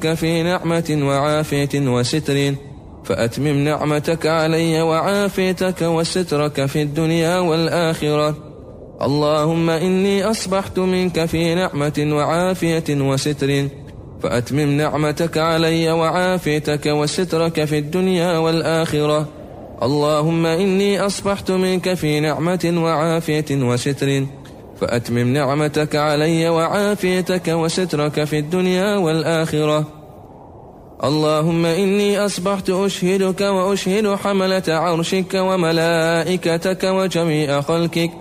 في نعمة وعافية وستر، فأتمم نعمتك علي وعافيتك وسترك في الدنيا والآخرة. اللهم إني أصبحت منك في نعمة وعافية وستر، فأتمم نعمتك علي وعافيتك وسترك في الدنيا والآخرة. اللهم إني أصبحت منك في نعمة وعافية وستر، فأتمم نعمتك علي وعافيتك وسترك في الدنيا والآخرة. اللهم إني أصبحت أشهدك وأشهد حملة عرشك وملائكتك وجميع خلقك